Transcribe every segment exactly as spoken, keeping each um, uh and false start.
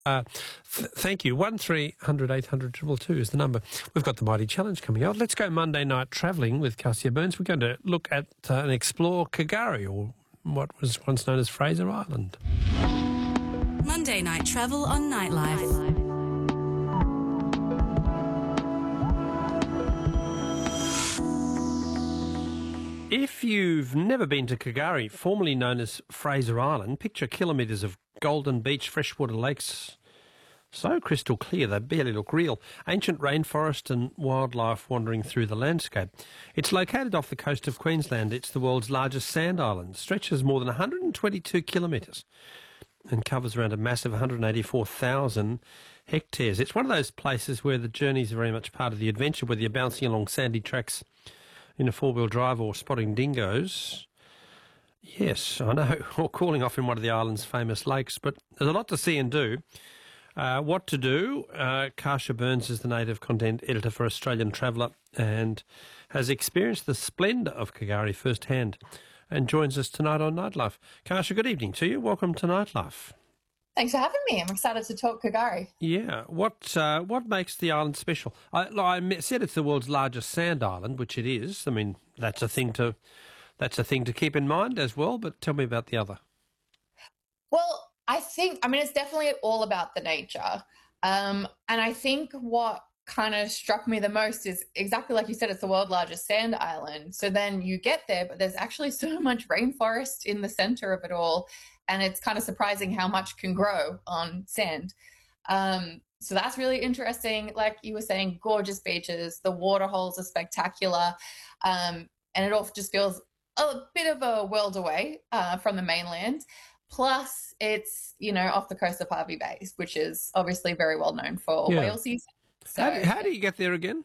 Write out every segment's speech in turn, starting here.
Uh, th- thank you. One three hundred eight hundred two two is the number. We've got the Mighty Challenge coming out. Let's go Monday night travelling with Cassia Burns. We're going to look at uh, and explore K'gari, or what was once known as Fraser Island. Monday night travel on Nightlife. If you've never been to K'gari, formerly known as Fraser Island, picture kilometres of golden beach, freshwater lakes, so crystal clear they barely look real. Ancient rainforest and wildlife wandering through the landscape. It's located off the coast of Queensland. It's the world's largest sand island. Stretches more than one hundred twenty-two kilometres and covers around a massive one hundred eighty-four thousand hectares. It's one of those places where the journeys are very much part of the adventure, whether you're bouncing along sandy tracks in a four-wheel drive or spotting dingoes. Yes, I know, or cooling off in one of the island's famous lakes, but there's a lot to see and do. Uh, what to do? Uh, Cassia Burns is the native content editor for Australian Traveller and has experienced the splendour of K'gari firsthand and joins us tonight on Nightlife. Cassia, good evening to you. Welcome to Nightlife. Thanks for having me. I'm excited to talk K'gari. Yeah. What uh, what makes the island special? I, I said it's the world's largest sand island, which it is. I mean, that's a thing to that's a thing to keep in mind as well. But tell me about the other. Well, I think, I mean, it's definitely all about the nature. Um, and I think what kind of struck me the most is exactly like you said, it's the world's largest sand island. So then you get there, but there's actually so much rainforest in the center of it all. And it's kind of surprising how much can grow on sand. Um, so that's really interesting. Like you were saying, gorgeous beaches, the water holes are spectacular. Um, and it all just feels a bit of a world away uh, from the mainland. Plus, it's, you know, off the coast of Hervey Bay, which is obviously very well known for Yeah. whale season. So, How do, how do you get there again?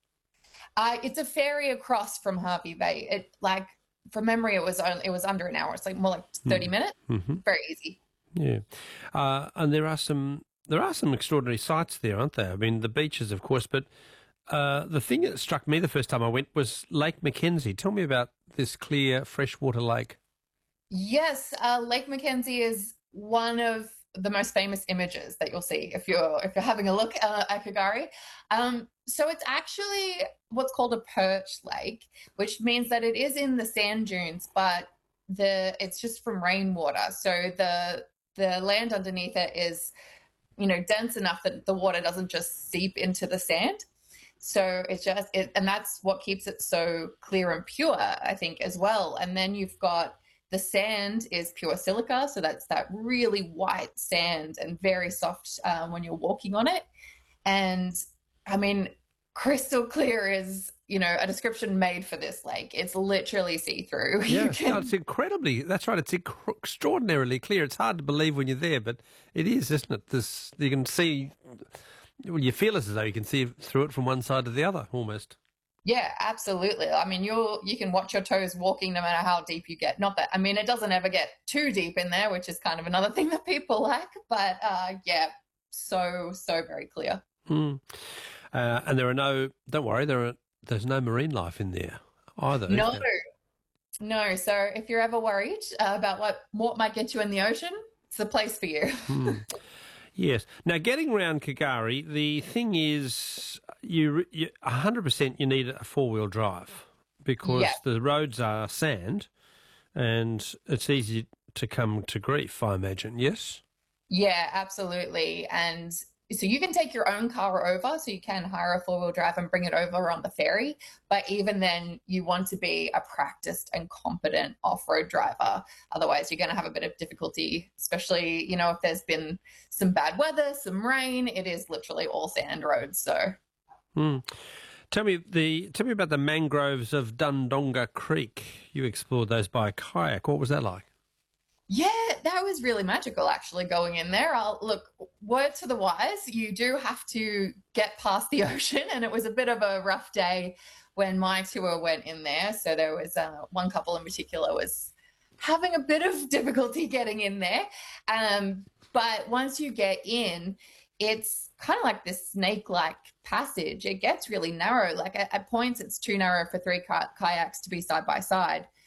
Uh, it's a ferry across from Hervey Bay. It like from memory, it was only, it was under an hour. It's like more like thirty Mm. minutes. Mm-hmm. Very easy. Yeah, uh, and there are some there are some extraordinary sights there, aren't there? I mean, the beaches, of course, but uh, the thing that struck me the first time I went was Lake Mackenzie. Tell me about this clear freshwater lake. Yes, uh, Lake Mackenzie is one of the most famous images that you'll see if you're if you're having a look uh, at K'gari. Um, so it's actually what's called a perch lake, which means that it is in the sand dunes, but the it's just from rainwater. So the the land underneath it is, you know, dense enough that the water doesn't just seep into the sand. So it's just it, and that's what keeps it so clear and pure, I think, as well. And then you've got the sand is pure silica, so that's that really white sand and very soft um, when you're walking on it. And I mean, crystal clear is, you know, a description made for this lake. It's literally see-through. Yeah, You can- no, it's incredibly. That's right. It's inc- extraordinarily clear. It's hard to believe when you're there, but it is, isn't it? This you can see. Well, you feel as though you can see through it from one side to the other, almost. Yeah, absolutely. I mean, you'll you can watch your toes walking no matter how deep you get. Not that I mean, it doesn't ever get too deep in there, which is kind of another thing that people like. But uh, yeah, so so very clear. Mm. Uh, and there are no. Don't worry, there are. There's no marine life in there either. is No, there? no. So if you're ever worried uh, about what what might get you in the ocean, it's the place for you. Hmm. Yes. Now, getting around K'gari, the thing is, you, you one hundred percent you need a four-wheel drive because Yeah. the roads are sand and it's easy to come to grief, I imagine, yes? Yeah, absolutely. And so you can take your own car over, so you can hire a four-wheel drive and bring it over on the ferry. But even then, you want to be a practiced and competent off-road driver. Otherwise, you're going to have a bit of difficulty, especially, you know, if there's been some bad weather, some rain. It is literally all sand roads. So Hmm. Tell me the tell me about the mangroves of Dundonga Creek. You explored those by kayak. What was that like? yeah, that was really magical actually going in there. I'll look, word to the wise, you do have to get past the ocean, and it was a bit of a rough day when my tour went in there. So there was uh, one couple in particular was having a bit of difficulty getting in there. Um, but once you get in, it's kind of like this snake-like passage. It gets really narrow. Like at, at points, it's too narrow for three ki- kayaks to be side by side.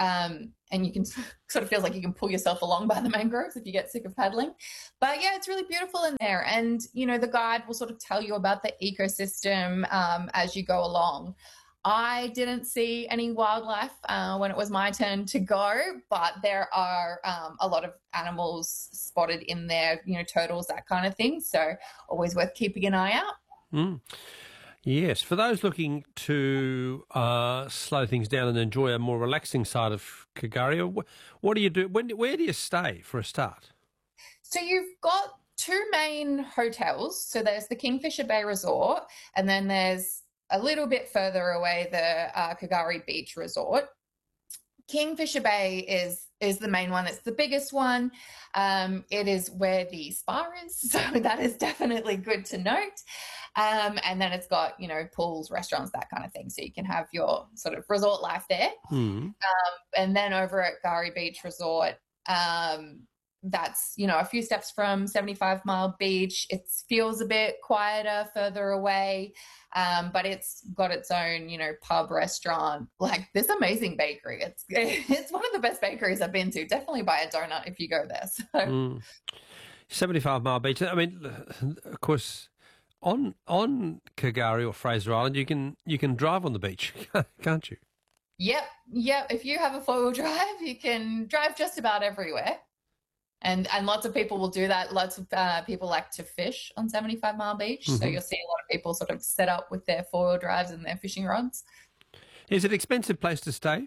Um, and you can sort of feels like you can pull yourself along by the mangroves if you get sick of paddling. But yeah, it's really beautiful in there. And, you know, the guide will sort of tell you about the ecosystem um, as you go along. I didn't see any wildlife uh, when it was my turn to go, but there are um, a lot of animals spotted in there, you know, turtles, that kind of thing. So always worth keeping an eye out. Mm. Yes, for those looking to uh, slow things down and enjoy a more relaxing side of K'gari, what do you do? When, where do you stay for a start? So you've got two main hotels. So there's the Kingfisher Bay Resort, and then there's a little bit further away the uh, K'gari Beach Resort. Kingfisher Bay is is the main one. It's the biggest one. Um, it is where the spa is, so that is definitely good to note. Um, and then it's got, you know, pools, restaurants, that kind of thing, so you can have your sort of resort life there. Mm. Um, and then over at K'gari Beach Resort, um, that's, you know, a few steps from seventy-five Mile Beach. It feels a bit quieter further away, um, but it's got its own, you know, pub, restaurant, like this amazing bakery. It's it's one of the best bakeries I've been to. Definitely buy a donut if you go there. So. Mm. seventy-five Mile Beach. I mean, of course, on on K'gari or Fraser Island, you can you can drive on the beach, can't you? Yep, yep. If you have a four-wheel drive, you can drive just about everywhere. And and lots of people will do that. Lots of uh, people like to fish on seventy-five Mile Beach. Mm-hmm. So you'll see a lot of people sort of set up with their four-wheel drives and their fishing rods. Is it an expensive place to stay?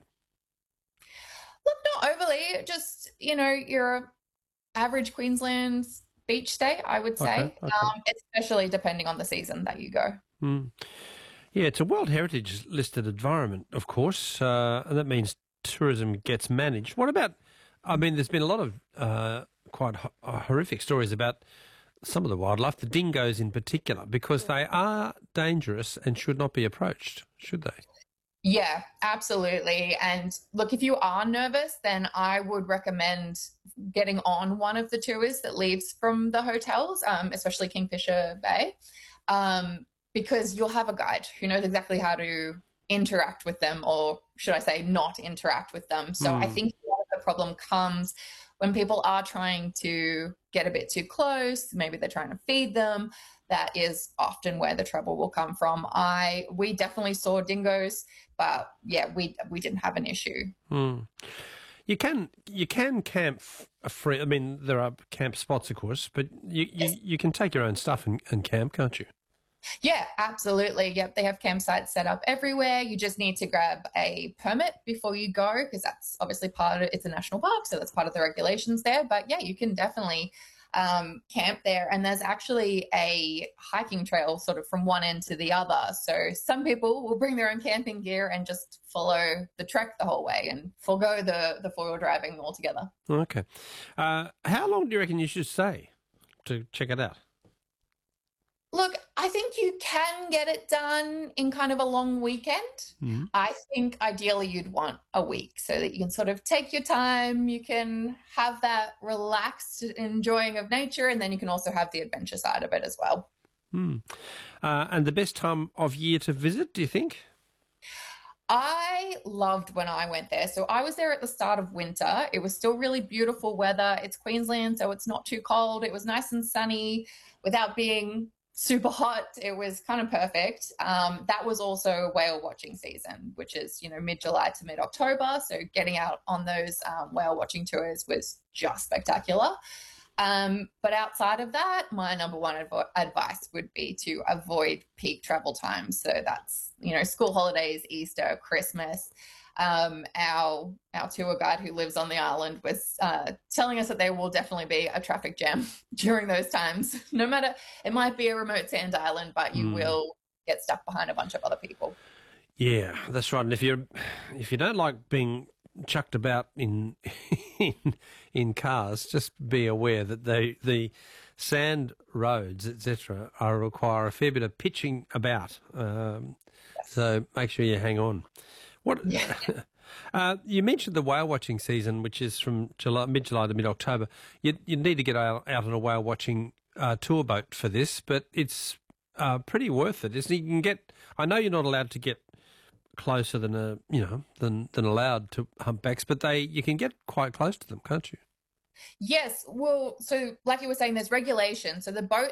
Look, not overly. Just, you know, your average Queensland beach stay, I would say, okay, okay. Um, especially depending on the season that you go. Mm. Yeah, it's a World Heritage listed environment, of course, uh, and that means tourism gets managed. What about... I mean, there's been a lot of uh, quite ho- horrific stories about some of the wildlife, the dingoes in particular, because they are dangerous and should not be approached, should they? Yeah, absolutely. And look, if you are nervous, then I would recommend getting on one of the tours that leaves from the hotels, um, especially Kingfisher Bay, um, because you'll have a guide who knows exactly how to interact with them, or should I say not interact with them. So mm. I think the problem comes when people are trying to get a bit too close. Maybe they're trying to feed them. That is often where the trouble will come from. I we definitely saw dingoes, but yeah, we we didn't have an issue. Mm. You can you can camp free. I mean, there are camp spots, of course, but you you, you can take your own stuff and, and camp, can't you? Yeah, absolutely. Yep, they have campsites set up everywhere. You just need to grab a permit before you go, because that's obviously part of it. It's a national park, so that's part of the regulations there. But yeah, you can definitely um, camp there. And there's actually a hiking trail sort of from one end to the other. So some people will bring their own camping gear and just follow the trek the whole way and forego the, the four-wheel driving altogether. Okay. Uh, how long do you reckon you should stay to check it out? Look, I think you can get it done in kind of a long weekend. Mm-hmm. I think ideally you'd want a week so that you can sort of take your time, you can have that relaxed enjoying of nature, and then you can also have the adventure side of it as well. Mm. Uh, and the best time of year to visit, do you think? I loved when I went there. So I was there at the start of winter. It was still really beautiful weather. It's Queensland, so it's not too cold. It was nice and sunny without being super hot. It was kind of perfect. Um, that was also whale watching season, which is, you know, mid-July to mid-October. So getting out on those um, whale watching tours was just spectacular. Um, but outside of that, my number one adv- advice would be to avoid peak travel times. So that's, you know, school holidays, Easter, Christmas. Um, our our tour guide who lives on the island was uh, telling us that there will definitely be a traffic jam during those times. No matter, it might be a remote sand island, but you mm. will get stuck behind a bunch of other people. Yeah, that's right. And if you if you don't like being chucked about in in in cars, just be aware that the the sand roads, et cetera, are require a fair bit of pitching about. Um, yes. So make sure you hang on. What yeah. uh, you mentioned the whale watching season, which is from July, mid-July to mid-October. You you need to get out, out on a whale watching uh, tour boat for this, but it's uh, pretty worth it, isn't it? You can get. I know you're not allowed to get closer than a you know than than allowed to humpbacks, but they you can get quite close to them, can't you? Yes. Well, so like you were saying, there's regulation. So the boat